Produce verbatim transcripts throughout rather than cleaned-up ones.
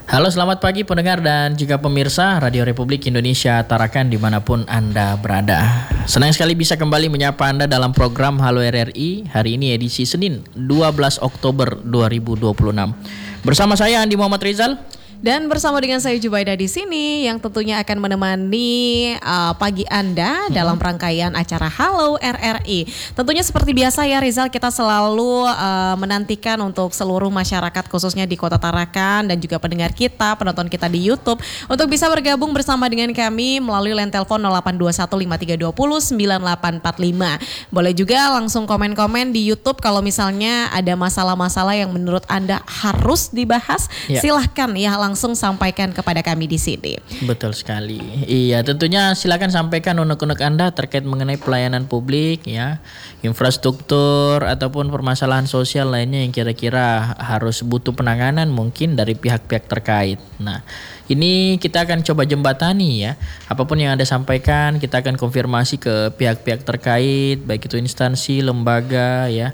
Halo, selamat pagi pendengar dan juga pemirsa Radio Republik Indonesia Tarakan dimanapun Anda berada. Senang sekali bisa kembali menyapa Anda dalam program Halo R R I. Hari ini edisi Senin dua belas Oktober dua ribu dua puluh enam. Bersama saya Andi Muhammad Rizal. Dan bersama dengan saya Jubaida di sini yang tentunya akan menemani uh, pagi Anda hmm. dalam rangkaian acara Halo R R I. Tentunya seperti biasa ya Rizal, kita selalu uh, menantikan untuk seluruh masyarakat khususnya di Kota Tarakan dan juga pendengar kita, penonton kita di YouTube untuk bisa bergabung bersama dengan kami melalui line telepon nol delapan dua satu lima tiga dua nol sembilan delapan empat lima. Boleh juga langsung komen-komen di YouTube kalau misalnya ada masalah-masalah yang menurut Anda harus dibahas, ya. Silahkan ya langsung sampaikan kepada kami di sini. Betul sekali. Iya, tentunya silakan sampaikan unek-unek Anda terkait mengenai pelayanan publik ya, infrastruktur ataupun permasalahan sosial lainnya yang kira-kira harus butuh penanganan mungkin dari pihak-pihak terkait. Nah, ini kita akan coba jembatani ya. Apapun yang Anda sampaikan, kita akan konfirmasi ke pihak-pihak terkait, baik itu instansi, lembaga ya,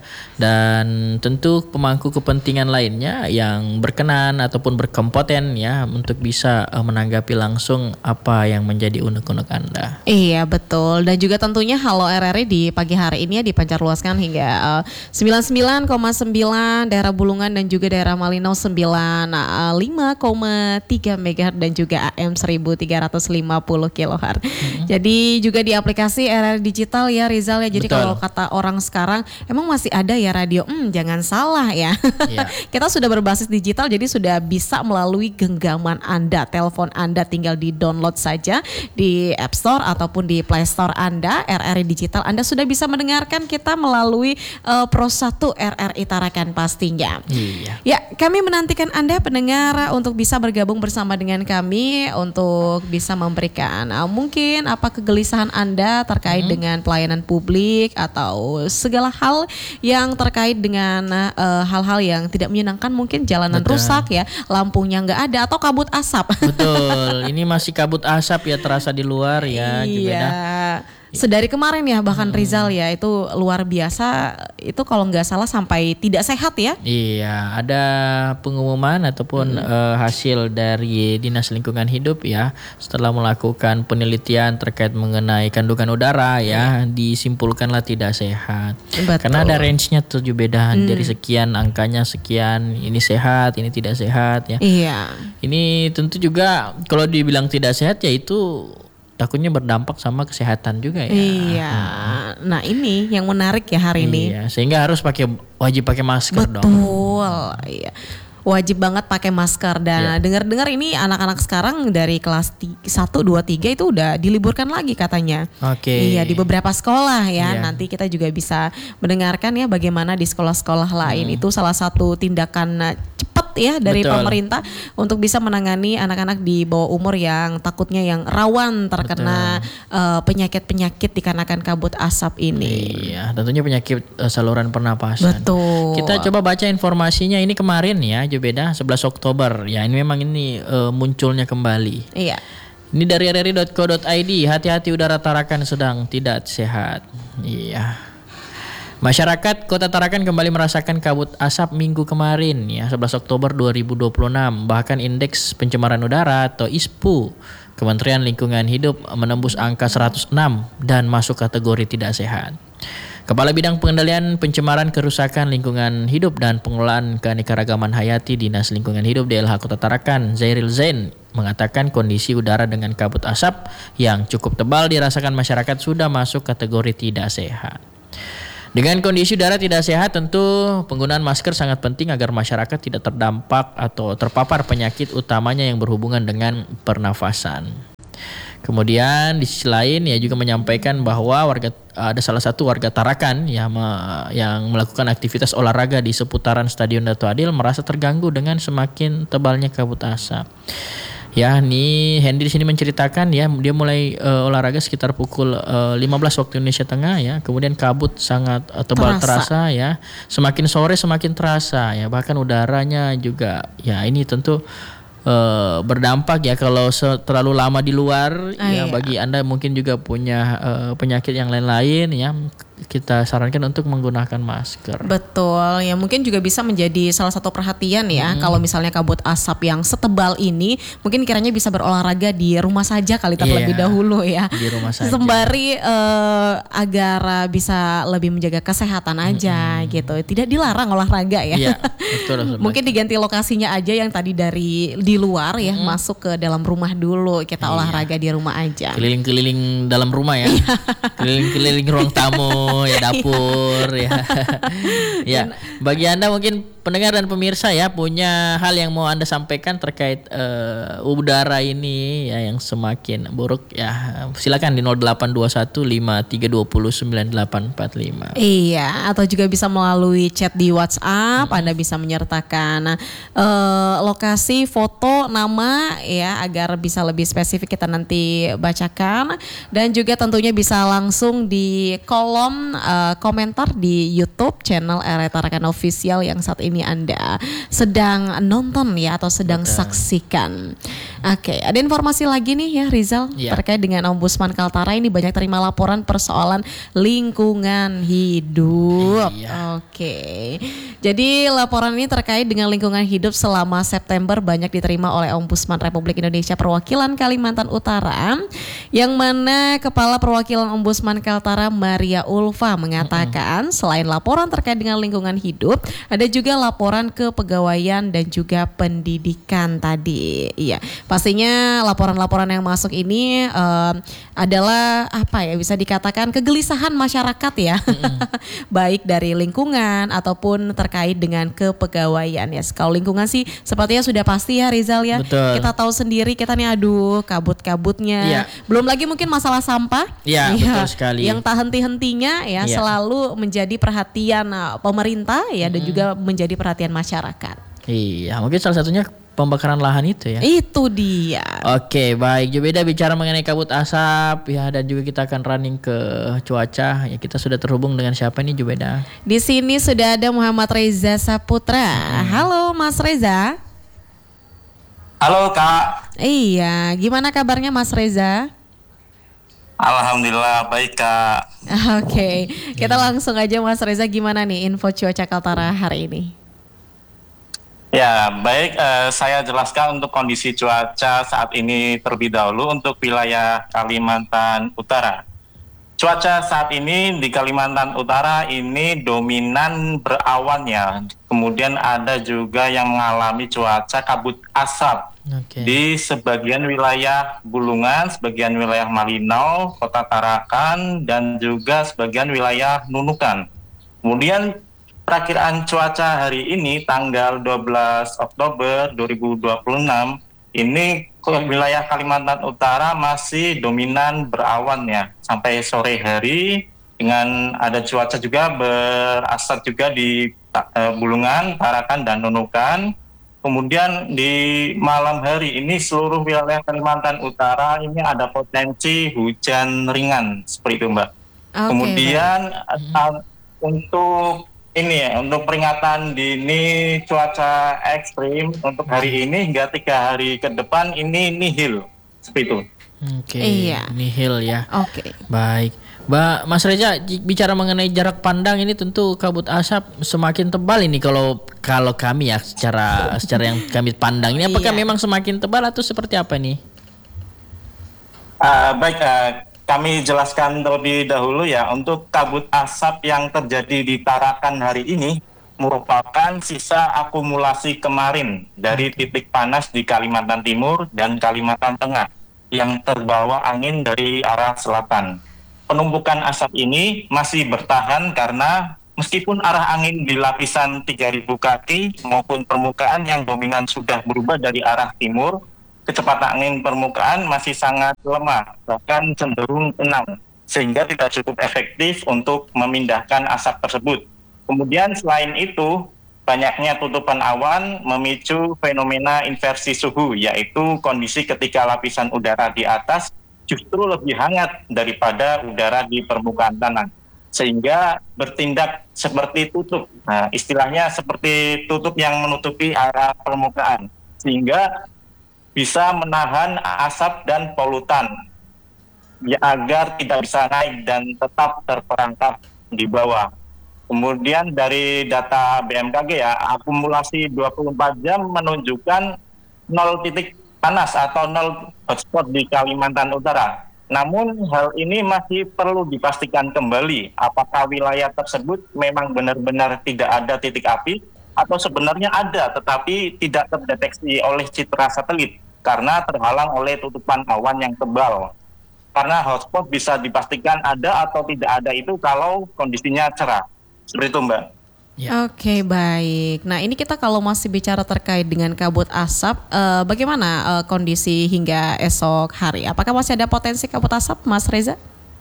dan tentu pemangku kepentingan lainnya yang berkenan ataupun berkompeten ya untuk bisa uh, menanggapi langsung apa yang menjadi unek-unek Anda. Iya, betul. Dan juga tentunya Halo R R I di pagi hari ini ya dipancarluaskan hingga uh, sembilan puluh sembilan koma sembilan daerah Bulungan dan juga daerah Malinau sembilan puluh lima koma tiga megahertz dan juga A M seribu tiga ratus lima puluh kilohertz. Mm-hmm. Jadi juga di aplikasi R R I Digital ya Rizal ya. Jadi kalau kata orang sekarang emang masih ada ya radio. Hmm, jangan salah ya. Yeah. Kita sudah berbasis digital jadi sudah bisa melalui genggaman Anda, telepon Anda tinggal di-download saja di App Store ataupun di Play Store Anda, R R I Digital. Anda sudah bisa mendengarkan kita melalui uh, Pro satu R R I Tarakan pastinya. Iya. Ya, kami menantikan Anda pendengar untuk bisa bergabung bersama dengan kami untuk bisa memberikan uh, mungkin apa kegelisahan Anda terkait hmm. dengan pelayanan publik atau segala hal yang terkait dengan uh, hal-hal yang tidak menyenangkan, mungkin jalanan Betul. rusak ya, lampunya nggak ada atau kabut asap. Betul, ini masih kabut asap ya terasa di luar ya. Iya. Sedari kemarin ya bahkan hmm. Rizal ya itu luar biasa, itu kalau nggak salah sampai tidak sehat ya. Iya, ada pengumuman ataupun hmm. uh, hasil dari Dinas Lingkungan Hidup ya setelah melakukan penelitian terkait mengenai kandungan udara ya hmm. disimpulkanlah tidak sehat. Betul. Karena ada range-nya tujuh beda hmm. dari sekian angkanya sekian, ini sehat, ini tidak sehat ya. Iya. Ini tentu juga kalau dibilang tidak sehat ya itu takutnya berdampak sama kesehatan juga ya. Iya. Hmm. Nah ini yang menarik ya hari iya, ini. Sehingga harus pakai wajib pakai masker Betul. dong. Betul. Iya. Wajib banget pakai masker dan ya. dengar-dengar ini anak-anak sekarang dari kelas satu, dua, tiga itu udah diliburkan lagi katanya. Oke. Iya, di beberapa sekolah ya. Iya. Nanti kita juga bisa mendengarkan ya bagaimana di sekolah-sekolah lain. Hmm. Itu salah satu tindakan cepat ya dari Betul. pemerintah untuk bisa menangani anak-anak di bawah umur yang takutnya yang rawan terkena uh, penyakit-penyakit dikarenakan kabut asap ini. Iya, tentunya penyakit uh, saluran pernapasan. Betul. Kita coba baca informasinya ini kemarin ya, Jubeda, sebelas Oktober. Ya, ini memang ini uh, munculnya kembali. Iya. Ini dari r r i dot co dot i d, hati-hati udara Tarakan sedang tidak sehat. Iya. Masyarakat Kota Tarakan kembali merasakan kabut asap minggu kemarin ya, sebelas Oktober dua ribu dua puluh enam. Bahkan indeks pencemaran udara atau I S P U Kementerian Lingkungan Hidup menembus angka seratus enam dan masuk kategori tidak sehat. Kepala Bidang Pengendalian Pencemaran Kerusakan Lingkungan Hidup dan Pengelolaan Keanekaragaman Hayati Dinas Lingkungan Hidup D L H Kota Tarakan, Zairil Zain, mengatakan kondisi udara dengan kabut asap yang cukup tebal dirasakan masyarakat sudah masuk kategori tidak sehat. Dengan kondisi udara tidak sehat, tentu penggunaan masker sangat penting agar masyarakat tidak terdampak atau terpapar penyakit utamanya yang berhubungan dengan pernafasan. Kemudian di sisi lain ia juga menyampaikan bahwa warga ada salah satu warga Tarakan yang, yang melakukan aktivitas olahraga di seputaran Stadion Dato Adil merasa terganggu dengan semakin tebalnya kabut asap. Ya, nih Hendy di sini menceritakan ya, dia mulai uh, olahraga sekitar pukul uh, lima belas waktu Indonesia Tengah ya. Kemudian kabut sangat uh, tebal terasa. terasa ya. Semakin sore semakin terasa ya. Bahkan udaranya juga ya ini tentu uh, berdampak ya kalau terlalu lama di luar ah, ya iya. Bagi Anda mungkin juga punya uh, penyakit yang lain-lain ya. kita sarankan untuk menggunakan masker. Betul, ya mungkin juga bisa menjadi salah satu perhatian ya, hmm. kalau misalnya kabut asap yang setebal ini, mungkin kiranya bisa berolahraga di rumah saja kali terlebih yeah, dahulu ya. Di rumah saja. Sembari uh, agar bisa lebih menjaga kesehatan aja hmm. gitu. Tidak dilarang olahraga ya. Iya, betul. Mungkin diganti lokasinya aja yang tadi dari di luar ya, hmm. masuk ke dalam rumah dulu, kita iya. olahraga di rumah aja. Keliling-keliling dalam rumah ya. Keliling-keliling ruang tamu. Oh ya dapur ya. Ya, bagi Anda mungkin pendengar dan pemirsa ya punya hal yang mau Anda sampaikan terkait uh, udara ini ya yang semakin buruk ya. Silakan di nol delapan dua satu lima tiga dua nol sembilan delapan empat lima. Iya, atau juga bisa melalui chat di WhatsApp, hmm. Anda bisa menyertakan uh, lokasi, foto, nama ya agar bisa lebih spesifik kita nanti bacakan, dan juga tentunya bisa langsung di kolom Uh, komentar di YouTube channel R R Tarakan Official yang saat ini Anda sedang nonton ya atau sedang Betul. saksikan. Oke, okay, ada informasi lagi nih ya Rizal yeah. terkait dengan Ombudsman Kaltara ini banyak terima laporan persoalan lingkungan hidup. Yeah. Oke, okay. Jadi laporan ini terkait dengan lingkungan hidup selama September banyak diterima oleh Ombudsman Republik Indonesia perwakilan Kalimantan Utara, yang mana Kepala Perwakilan Ombudsman Kaltara Maria Ulfa mengatakan mm-hmm. selain laporan terkait dengan lingkungan hidup, ada juga laporan kepegawaian dan juga pendidikan tadi. Iya, pastinya laporan-laporan yang masuk ini uh, adalah apa ya, bisa dikatakan kegelisahan masyarakat ya, mm-hmm. baik dari lingkungan ataupun terkait dengan kepegawaian ya. Kalau lingkungan sih sepertinya sudah pasti ya Rizal ya. Betul. Kita tahu sendiri kita nih aduh kabut-kabutnya. Iya. Belum lagi mungkin masalah sampah. Iya, ya, betul sekali. Yang tak henti-hentinya ya, ya selalu menjadi perhatian uh, pemerintah ya, hmm. dan juga menjadi perhatian masyarakat. Iya, mungkin salah satunya pembakaran lahan itu ya. Itu dia. Oke, baik. Jubeda bicara mengenai kabut asap ya, dan juga kita akan running ke cuaca. Ya, kita sudah terhubung dengan siapa nih Jubeda? Di sini sudah ada Muhammad Reza Saputra. Hmm. Halo Mas Reza. Halo Kak. Iya, gimana kabarnya Mas Reza? Alhamdulillah baik Kak. Oke, okay. Kita langsung aja Mas Reza, gimana nih info cuaca Kaltara hari ini? Ya baik, eh, saya jelaskan untuk kondisi cuaca saat ini terlebih dahulu untuk wilayah Kalimantan Utara. Cuaca saat ini di Kalimantan Utara ini dominan berawan ya, kemudian ada juga yang mengalami cuaca kabut asap. Okay. Di sebagian wilayah Bulungan, sebagian wilayah Malinau, Kota Tarakan, dan juga sebagian wilayah Nunukan. Kemudian perakiraan cuaca hari ini tanggal dua belas Oktober dua ribu dua puluh enam, ini wilayah Kalimantan Utara masih dominan berawan ya, sampai sore hari dengan ada cuaca juga berasap juga di uh, Bulungan, Tarakan, dan Nunukan. Kemudian di malam hari ini seluruh wilayah Kalimantan Utara ini ada potensi hujan ringan seperti itu Mbak. Okay, Kemudian uh, untuk ini ya, untuk peringatan dini cuaca ekstrim untuk hari ini hingga tiga hari ke depan ini nihil seperti itu. Oke, okay, iya. Nihil ya. Oke. Okay. Baik. Mbak Mas Reza, bicara mengenai jarak pandang ini tentu kabut asap semakin tebal ini kalau kalau kami ya secara secara yang kami pandang ini, apakah iya. memang semakin tebal atau seperti apa nih? Uh, baik, uh, kami jelaskan terlebih dahulu ya, untuk kabut asap yang terjadi di Tarakan hari ini merupakan sisa akumulasi kemarin dari titik panas di Kalimantan Timur dan Kalimantan Tengah yang terbawa angin dari arah selatan. Penumpukan asap ini masih bertahan karena meskipun arah angin di lapisan tiga ribu kaki maupun permukaan yang dominan sudah berubah dari arah timur, kecepatan angin permukaan masih sangat lemah, bahkan cenderung tenang, sehingga tidak cukup efektif untuk memindahkan asap tersebut. Kemudian selain itu, banyaknya tutupan awan memicu fenomena inversi suhu, yaitu kondisi ketika lapisan udara di atas justru lebih hangat daripada udara di permukaan tanah, sehingga bertindak seperti tutup. Nah, istilahnya seperti tutup yang menutupi arah permukaan, sehingga bisa menahan asap dan polutan ya, agar tidak bisa naik dan tetap terperangkap di bawah. Kemudian dari data B M K G ya, akumulasi dua puluh empat jam menunjukkan nol titik panas atau nol hotspot di Kalimantan Utara. Namun hal ini masih perlu dipastikan kembali apakah wilayah tersebut memang benar-benar tidak ada titik api atau sebenarnya ada tetapi tidak terdeteksi oleh citra satelit karena terhalang oleh tutupan awan yang tebal. Karena hotspot bisa dipastikan ada atau tidak ada itu kalau kondisinya cerah. Seperti itu, Mbak. Ya. Oke, baik. Nah, ini kita kalau masih bicara terkait dengan kabut asap, eh, bagaimana eh, kondisi hingga esok hari? Apakah masih ada potensi kabut asap, Mas Reza?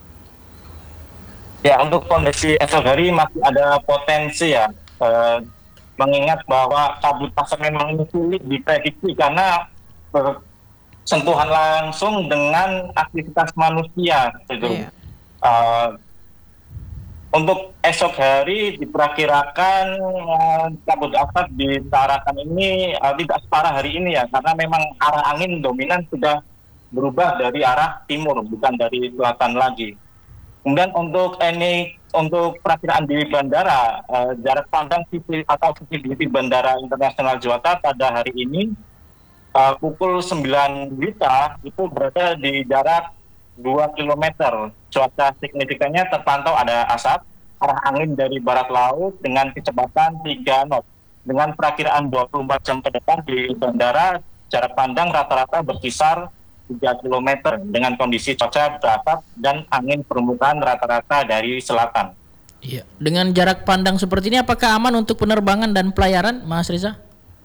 Ya, untuk kondisi esok hari masih ada potensi ya, eh, mengingat bahwa kabut asap memang ini sulit diprediksi karena bersentuhan langsung dengan aktivitas manusia, gitu. Iya. Eh, Untuk esok hari diperkirakan uh, kabut asap di Tarakan ini uh, tidak separah hari ini ya, karena memang arah angin dominan sudah berubah dari arah timur, bukan dari selatan lagi. Kemudian untuk ini untuk perakiraan di bandara, uh, jarak pandang sisi atau visibility Bandara Internasional Juanda pada hari ini uh, pukul sembilan Wita itu berada di jarak dua kilometer. Cuaca signifikannya terpantau ada asap, arah angin dari barat laut dengan kecepatan tiga knot. Dengan perakiraan dua puluh empat jam ke depan di bandara, jarak pandang rata-rata berkisar tiga kilometer dengan kondisi cuaca berasap dan angin permukaan rata-rata dari selatan. Iya. Dengan jarak pandang seperti ini apakah aman untuk penerbangan dan pelayaran, Mas Reza?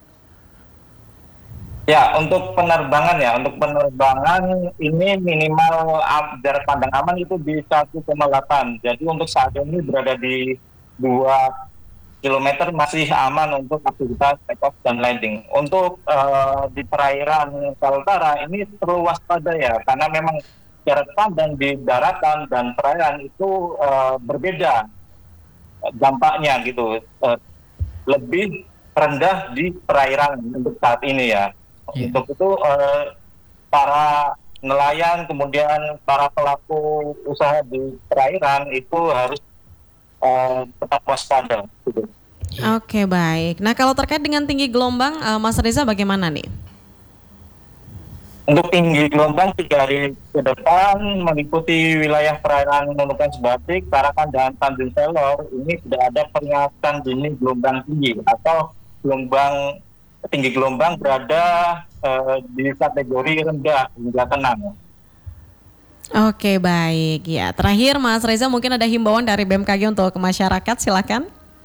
Ya, untuk penerbangan ya, untuk penerbangan ini minimal uh, jarak pandang aman itu di satu koma delapan. Jadi untuk saat ini berada di dua kilometer masih aman untuk aktivitas take off dan landing. Untuk uh, di perairan Kaltara ini perlu waspada ya, karena memang jarak pandang di daratan dan perairan itu uh, berbeda dampaknya gitu. Uh, lebih rendah di perairan untuk saat ini ya. Yeah. Untuk itu eh, para nelayan kemudian para pelaku usaha di perairan itu harus eh, tetap waspada. Gitu. Yeah. Oke, baik. Nah, kalau terkait dengan tinggi gelombang, eh, Mas Reza bagaimana nih? Untuk tinggi gelombang tiga hari ke depan meliputi wilayah perairan Nunukan Sebatik, Tarakan dan Tanjung Selor ini sudah ada peringatan dini gelombang tinggi atau gelombang tinggi gelombang berada uh, di kategori rendah hingga tenang. Oke, baik. Ya, terakhir Mas Reza mungkin ada himbauan dari B M K G untuk ke masyarakat, silakan.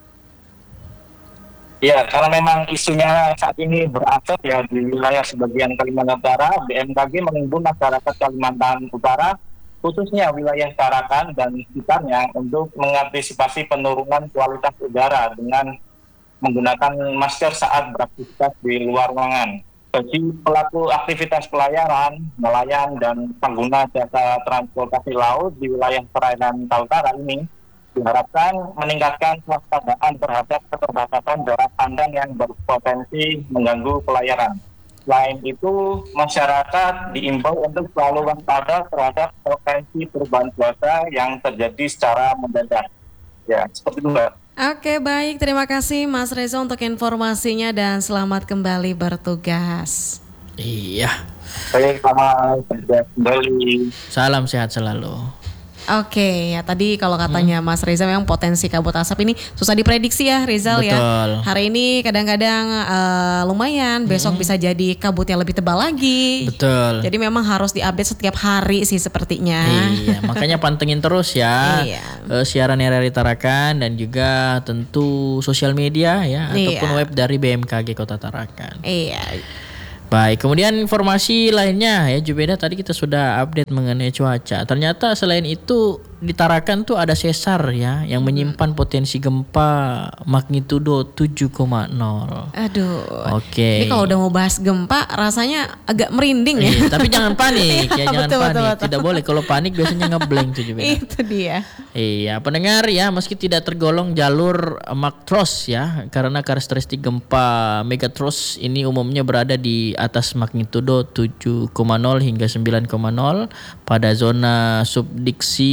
Ya, karena memang isunya saat ini berasap ya di wilayah sebagian Kalimantan Utara, B M K G mengimbau masyarakat Kalimantan Utara, khususnya wilayah Tarakan dan sekitarnya untuk mengantisipasi penurunan kualitas udara dengan menggunakan masker saat beraktivitas di luar ruangan. Bagi pelaku aktivitas pelayaran, nelayan, dan pengguna jasa transportasi laut di wilayah perairan Kaltara ini diharapkan meningkatkan kewaspadaan terhadap keterbatasan jarak pandang yang berpotensi mengganggu pelayaran. Selain itu, masyarakat diimbau untuk selalu waspada terhadap potensi perubahan cuaca yang terjadi secara mendadak. Ya, seperti itu, Mbak. Oke, baik. Terima kasih Mas Reza untuk informasinya dan selamat kembali bertugas. Iya. Baik, selamat bertugas kembali. Salam sehat selalu. Oke, ya tadi kalau katanya Hmm. Mas Reza memang potensi kabut asap ini susah diprediksi ya, Rizal. Betul. Ya. Hari ini kadang-kadang eh, lumayan, besok bisa jadi kabutnya lebih tebal lagi. Betul. Jadi memang harus diupdate setiap hari sih sepertinya. Iya, makanya pantengin terus ya Iya. eh, siaran R R I Tarakan dan juga tentu sosial media ya Iya. ataupun web dari B M K G Kota Tarakan. Iya. Baik, kemudian informasi lainnya ya Jubeda, tadi kita sudah update mengenai cuaca. Ternyata selain itu di Tarakan tuh ada sesar ya yang menyimpan potensi gempa magnitudo tujuh koma nol. Aduh. Oke. Ini kalau udah mau bahas gempa rasanya agak merinding ya. Iya, tapi jangan panik Iya, ya, jangan betul, panik. betul, betul. Tidak boleh, kalau panik biasanya ngeblank tuh Jubeda. Itu dia. Iya, pendengar ya, meski tidak tergolong jalur Magtros ya, karena karakteristik gempa Megatros ini umumnya berada di atas magnitudo tujuh koma nol hingga sembilan koma nol pada zona subduksi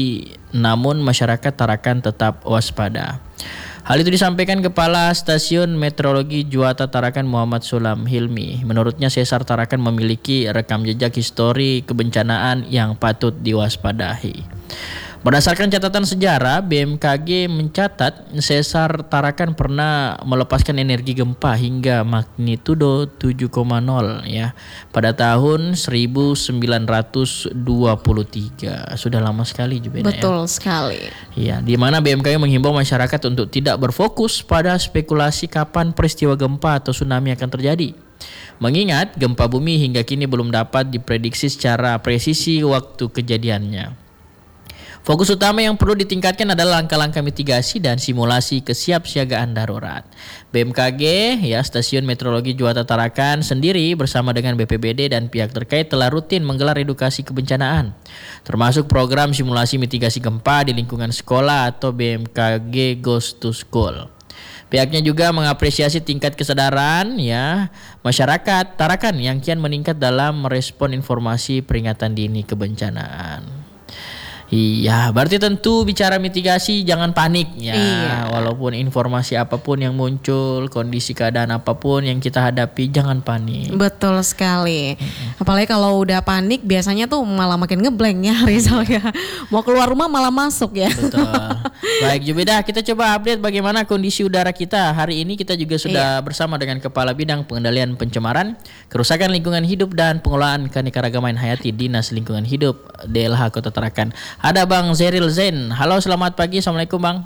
namun masyarakat Tarakan tetap waspada. Hal itu disampaikan Kepala Stasiun Meteorologi Juwata Tarakan Muhammad Sulam Hilmi. Menurutnya sesar Tarakan memiliki rekam jejak histori kebencanaan yang patut diwaspadai. Berdasarkan catatan sejarah, B M K G mencatat sesar Tarakan pernah melepaskan energi gempa hingga magnitudo tujuh koma nol ya pada tahun seribu sembilan ratus dua puluh tiga. Sudah lama sekali juga. Betul ya. sekali. Ya, di mana B M K G menghimbau masyarakat untuk tidak berfokus pada spekulasi kapan peristiwa gempa atau tsunami akan terjadi. Mengingat gempa bumi hingga kini belum dapat diprediksi secara presisi waktu kejadiannya. Fokus utama yang perlu ditingkatkan adalah langkah-langkah mitigasi dan simulasi kesiapsiagaan darurat. B M K G, ya Stasiun Meteorologi Juwata Tarakan sendiri bersama dengan B P B D dan pihak terkait telah rutin menggelar edukasi kebencanaan, termasuk program simulasi mitigasi gempa di lingkungan sekolah atau B M K G Goes to School. Pihaknya juga mengapresiasi tingkat kesadaran ya masyarakat Tarakan yang kian meningkat dalam merespon informasi peringatan dini kebencanaan. Iya, berarti tentu bicara mitigasi jangan panik ya. Iya. Walaupun informasi apapun yang muncul, kondisi keadaan apapun yang kita hadapi, jangan panik. Betul sekali. Mm-hmm. Apalagi kalau udah panik biasanya tuh malah makin ngeblank ya Rizal ya. Mau keluar rumah malah masuk ya. Betul. Baik Jubedah, kita coba update bagaimana kondisi udara kita. Hari ini kita juga sudah iya. bersama dengan Kepala Bidang Pengendalian Pencemaran, Kerusakan Lingkungan Hidup dan Pengelolaan Keanekaragaman Hayati Dinas Lingkungan Hidup D L H Kota Tarakan. Ada Bang Zeril Zain. Halo, selamat pagi. Assalamualaikum Bang.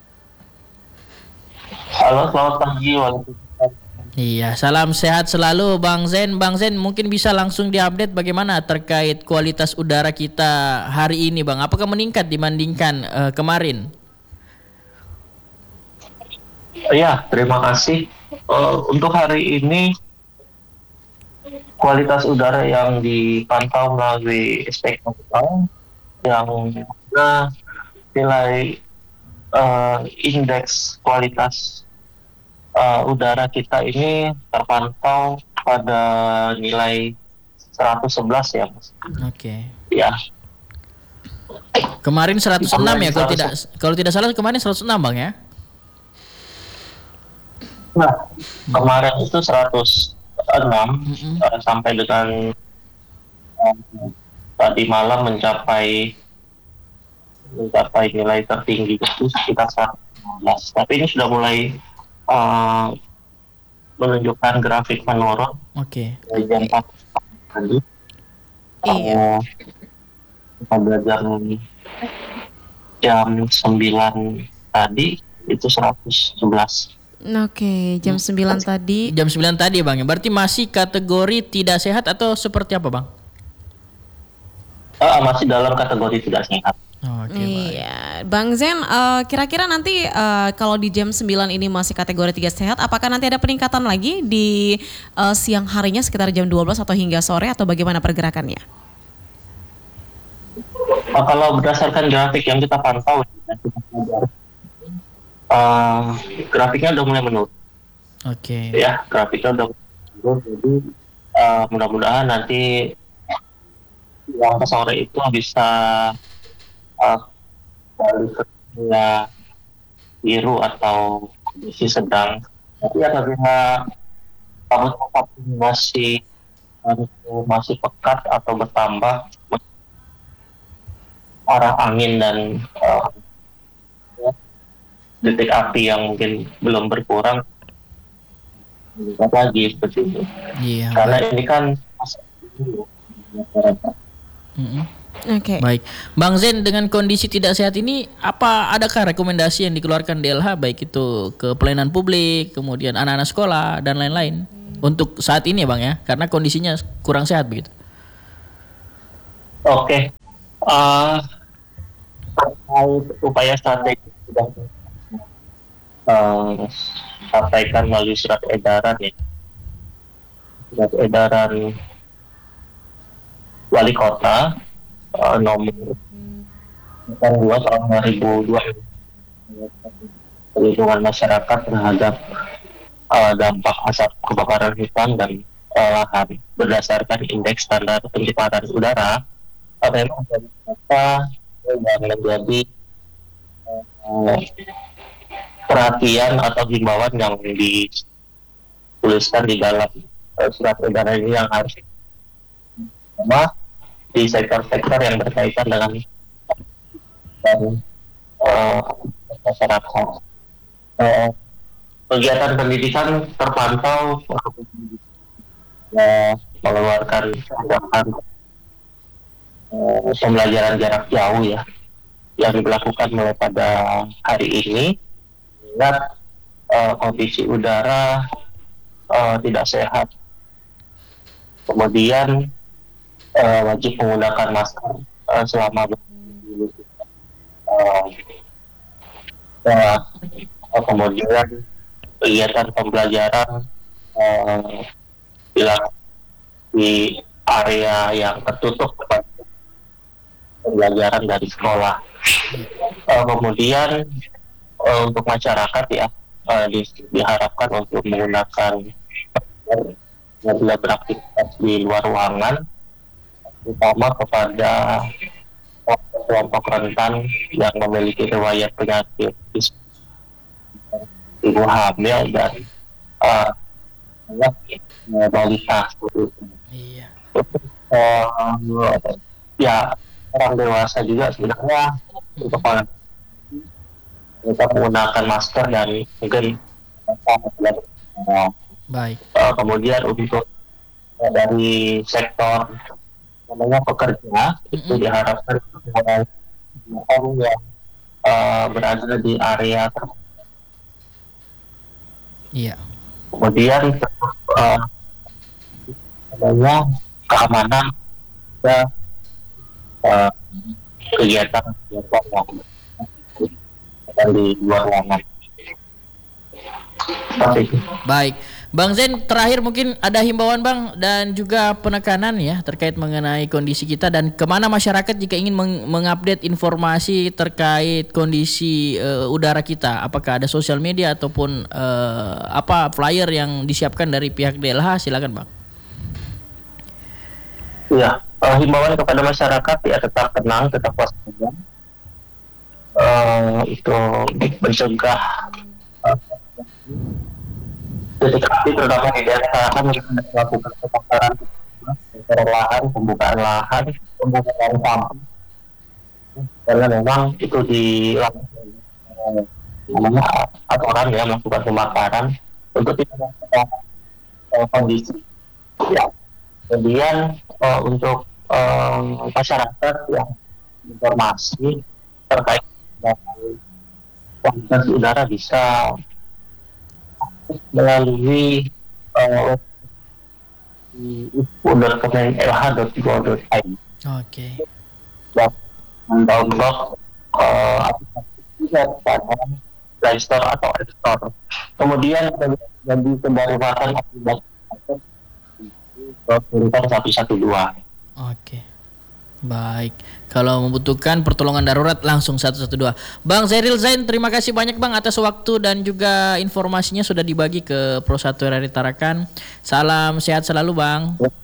Halo, selamat pagi. Waalaikumsalam. Iya, salam sehat selalu Bang Zain. Bang Zain, mungkin bisa langsung diupdate bagaimana terkait kualitas udara kita hari ini Bang. Apakah meningkat dibandingkan uh, kemarin? Ya, terima kasih. Uh, untuk hari ini kualitas udara yang dipantau melalui spektrometer yang mana nilai uh, indeks kualitas uh, udara kita ini terpantau pada nilai seratus sebelas ya Mas. Oke. Okay. Ya. Kemarin seratus enam ya kalau tidak kalau tidak salah kemarin seratus enam Bang ya. Nah, kemarin itu seratus enam mm-hmm. uh, sampai dengan uh, tadi malam mencapai mencapai nilai tertinggi itu sekitar seratus lima belas. Tapi ini sudah mulai uh, menunjukkan grafik menurun. Oke. Okay. Jam empat tadi. Iya. Kita belajar jam sembilan tadi itu seratus sebelas. Oke, jam sembilan tadi. Jam sembilan tadi Bang. Berarti masih kategori tidak sehat atau seperti apa Bang? Uh, masih dalam kategori tidak sehat. Oh, okay, iya, Bang Zen, uh, kira-kira nanti uh, kalau di jam sembilan ini masih kategori tidak sehat, apakah nanti ada peningkatan lagi di uh, siang harinya sekitar jam dua belas atau hingga sore atau bagaimana pergerakannya? Uh, kalau berdasarkan grafik yang kita pantau, uh, grafiknya udah mulai menurun. Oke. Okay. Ya, grafiknya udah menurun, jadi uh, mudah-mudahan nanti yang ke sore itu bisa uh, balik ke biru atau kondisi sedang. Tapi apabila kabut asap masih masih pekat atau bertambah, arah angin dan uh, detik api yang mungkin belum berkurang meningkat lagi seperti itu. Iya. Karena ini kan Mm-hmm. Oke. Okay. Baik, Bang Zen, dengan kondisi tidak sehat ini, apa adakah rekomendasi yang dikeluarkan D L H baik itu ke pelayanan publik, kemudian anak-anak sekolah dan lain-lain untuk saat ini ya Bang ya, karena kondisinya kurang sehat begitu? Oke, okay. uh, upaya strategi sudah uh, sampaikan melalui surat edaran ya, surat edaran Wali Kota uh, nomor dua tahun dua ribu dua perlindungan masyarakat terhadap uh, dampak asap kebakaran hutan dan uh, lahan berdasarkan indeks standar pencemaran udara uh, memang dari data yang menjadi uh, perhatian atau himbauan yang dituliskan di dalam uh, surat edaran ini yang harus apa di sektor-sektor yang berkaitan dengan dan, uh, masyarakat. Uh, kegiatan pendidikan terpantau uh, mengeluarkan kebijakan uh, pembelajaran jarak jauh ya yang diberlakukan mulai pada hari ini. Ingat uh, kondisi udara uh, tidak sehat, kemudian uh, wajib menggunakan masker uh, selama uh, uh, kemudian kegiatan pembelajaran uh, di area yang tertutup pembelajaran dari sekolah. Uh, kemudian uh, untuk masyarakat ya uh, di, diharapkan untuk menggunakan apabila beraktivitas di luar ruangan, terutama kepada kelompok rentan yang memiliki riwayat penyakit ibu hamil dan uh, balita. Iya. Uh, ya orang dewasa juga sebenarnya untuk tetap menggunakan masker dan mungkin uh, Baik. uh, kemudian untuk uh, dari sektor namanya pekerja mm-hmm. itu diharapkan orang yang uh, berada di area ter- Iya. kemudian uh, namanya keamanan dan uh, kegiatan kegiatan yang di luar ruangan. Baik, Bang Zain, terakhir mungkin ada himbauan Bang dan juga penekanan ya terkait mengenai kondisi kita dan kemana masyarakat jika ingin meng- mengupdate informasi terkait kondisi uh, udara kita, apakah ada sosial media ataupun uh, apa flyer yang disiapkan dari pihak D L H, silakan Bang. Ya, uh, himbauan kepada masyarakat ya tetap tenang, tetap waspada, uh, itu mencegah uh, titik api terutama di daerah akan melakukan pembakaran lahan, pembukaan lahan, pembukaan sampah karena memang itu di namanya aturan ya melakukan pembakaran untuk tidak melakukan uh, kondisi ya. Kemudian uh, untuk uh, masyarakat yang informasi terkait dengan kualitas udara bisa melalui uh, info dot kemen l h dot go dot i d. Oke. Dan download uh, aplikasi pada Play Store atau App Store. Kemudian jadi pembaruan aplikasi urutan satu satu dua. Oke. Baik. Kalau membutuhkan pertolongan darurat langsung satu satu dua. Bang Zairil Zain, terima kasih banyak Bang atas waktu dan juga informasinya sudah dibagi ke Pro satu R R I Tarakan. Salam sehat selalu Bang.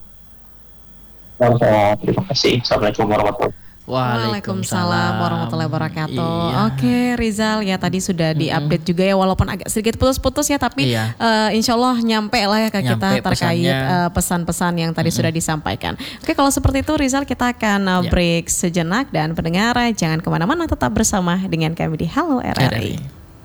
Terima kasih. Assalamualaikum warahmatullahi wabarakatuh. Waalaikumsalam warahmatullahi wabarakatuh. Iya. Oke Rizal, ya tadi sudah diupdate juga ya walaupun agak sedikit putus-putus ya tapi Iya. uh, insya Allah nyampe lah ya ke Nyampe kita terkait pesannya. uh, pesan-pesan yang tadi sudah disampaikan. Oke kalau seperti itu Rizal kita akan uh, Iya. break sejenak dan pendengar jangan kemana-mana tetap bersama dengan kami di Halo R R I.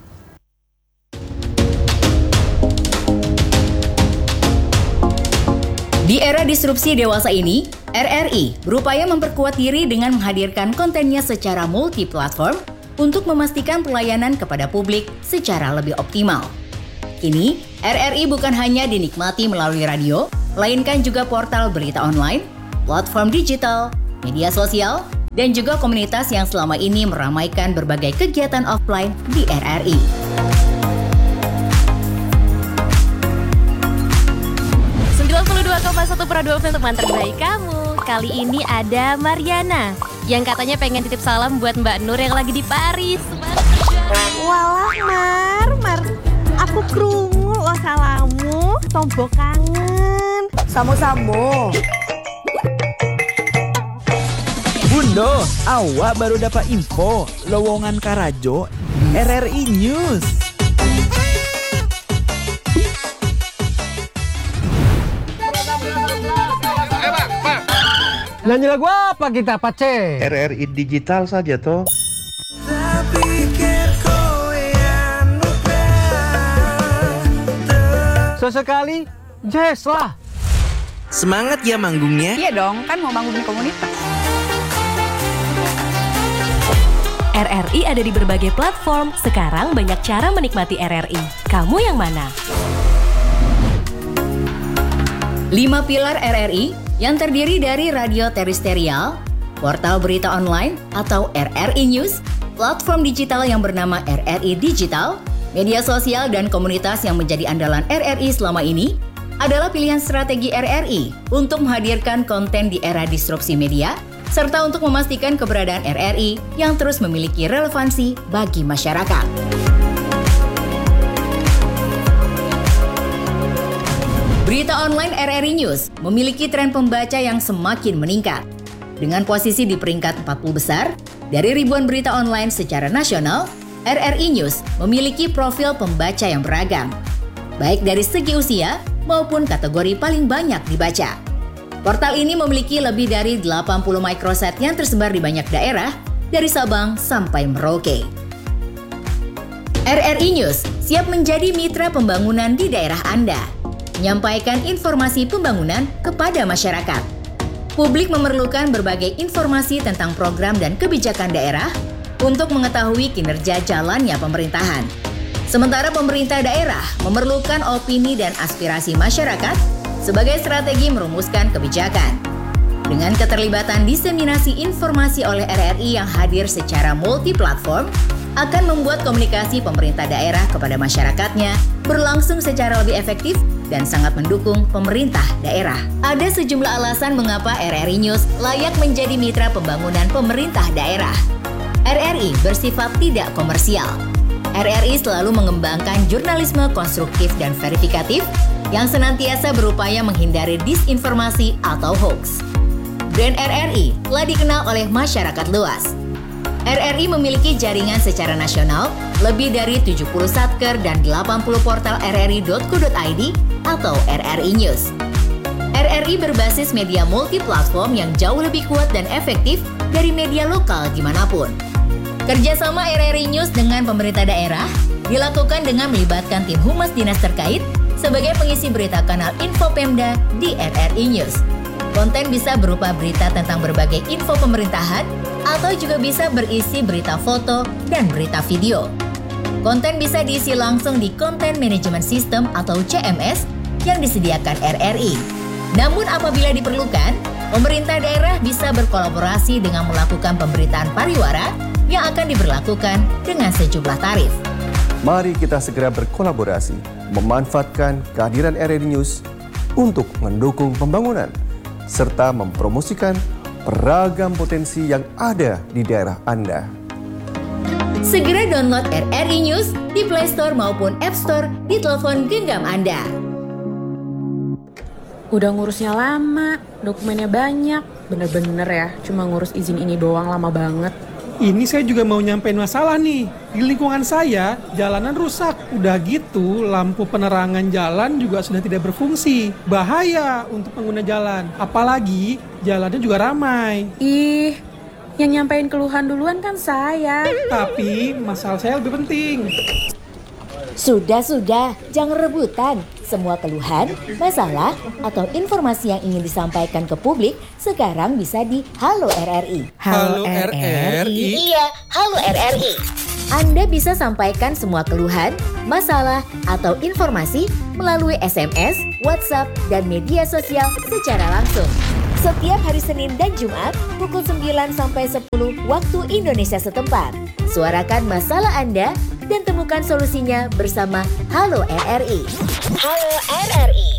Di era disrupsi dewasa ini, R R I berupaya memperkuat diri dengan menghadirkan kontennya secara multi-platform untuk memastikan pelayanan kepada publik secara lebih optimal. Kini, R R I bukan hanya dinikmati melalui radio, melainkan juga portal berita online, platform digital, media sosial, dan juga komunitas yang selama ini meramaikan berbagai kegiatan offline di R R I. sembilan puluh dua koma satu Pro dua F M teman terbaik kamu. Kali ini ada Mariana yang katanya pengen titip salam buat Mbak Nur yang lagi di Paris. Walah Mar, Mar, aku krungu lo salamu, tombok kangen. Samo-samo. Bundo, awak baru dapat info lowongan Karajo R R I News. Nyanyi lagu apa kita, Pak C? R R I digital saja toh. Sesekali jazz lah. Semangat ya manggungnya. Iya dong, kan mau bangun komunitas. R R I ada di berbagai platform. Sekarang banyak cara menikmati R R I. Kamu yang mana? Lima pilar R R I yang terdiri dari radio terestrial, portal berita online atau R R I News, platform digital yang bernama R R I Digital, media sosial dan komunitas yang menjadi andalan R R I selama ini adalah pilihan strategi R R I untuk menghadirkan konten di era disrupsi media, serta untuk memastikan keberadaan R R I yang terus memiliki relevansi bagi masyarakat. Berita online R R I News memiliki tren pembaca yang semakin meningkat. Dengan posisi di peringkat empat puluh besar, dari ribuan berita online secara nasional, R R I News memiliki profil pembaca yang beragam, baik dari segi usia maupun kategori paling banyak dibaca. Portal ini memiliki lebih dari delapan puluh microsite yang tersebar di banyak daerah, dari Sabang sampai Merauke. R R I News siap menjadi mitra pembangunan di daerah Anda, menyampaikan informasi pembangunan kepada masyarakat. Publik memerlukan berbagai informasi tentang program dan kebijakan daerah untuk mengetahui kinerja jalannya pemerintahan. Sementara pemerintah daerah memerlukan opini dan aspirasi masyarakat sebagai strategi merumuskan kebijakan. Dengan keterlibatan diseminasi informasi oleh R R I yang hadir secara multi-platform, akan membuat komunikasi pemerintah daerah kepada masyarakatnya berlangsung secara lebih efektif dan sangat mendukung pemerintah daerah. Ada sejumlah alasan mengapa R R I News layak menjadi mitra pembangunan pemerintah daerah. R R I bersifat tidak komersial. R R I selalu mengembangkan jurnalisme konstruktif dan verifikatif yang senantiasa berupaya menghindari disinformasi atau hoax. Brand R R I telah dikenal oleh masyarakat luas. R R I memiliki jaringan secara nasional lebih dari tujuh puluh satker dan delapan puluh portal r r i dot co dot i d atau R R I News. R R I berbasis media multi-platform yang jauh lebih kuat dan efektif dari media lokal dimanapun. Kerjasama R R I News dengan pemerintah daerah dilakukan dengan melibatkan tim humas dinas terkait sebagai pengisi berita kanal Info Pemda di R R I News. Konten bisa berupa berita tentang berbagai info pemerintahan atau juga bisa berisi berita foto dan berita video. Konten bisa diisi langsung di Content Management System atau C M S yang disediakan R R I. Namun apabila diperlukan, pemerintah daerah bisa berkolaborasi dengan melakukan pemberitaan pariwara yang akan diberlakukan dengan sejumlah tarif. Mari kita segera berkolaborasi, memanfaatkan kehadiran R R I News untuk mendukung pembangunan, serta mempromosikan beragam potensi yang ada di daerah Anda. Segera download R R I News di Play Store maupun App Store di telepon genggam Anda. Udah ngurusnya lama, dokumennya banyak. Bener-bener ya, cuma ngurus izin ini doang lama banget. Ini saya juga mau nyampein masalah nih. Di lingkungan saya, jalanan rusak. Udah gitu, lampu penerangan jalan juga sudah tidak berfungsi. Bahaya untuk pengguna jalan. Apalagi, jalannya juga ramai. Ih, yang nyampein keluhan duluan kan saya. Tapi, masalah saya lebih penting. Sudah-sudah, jangan rebutan. Semua keluhan, masalah, atau informasi yang ingin disampaikan ke publik sekarang bisa di Halo R R I. Halo R R I? Iya, Halo R R I. Anda bisa sampaikan semua keluhan, masalah, atau informasi melalui S M S, WhatsApp, dan media sosial secara langsung. Setiap hari Senin dan Jumat pukul sembilan sampai sepuluh waktu Indonesia setempat. Suarakan masalah Anda dan temukan solusinya bersama Halo R R I. Halo R R I.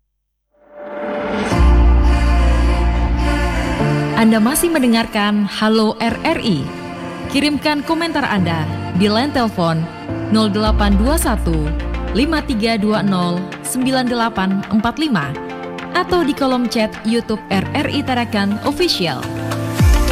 Anda masih mendengarkan Halo R R I. Kirimkan komentar Anda di line telepon nol delapan dua satu lima tiga dua nol sembilan delapan empat lima atau di kolom chat YouTube R R I Tarakan Official.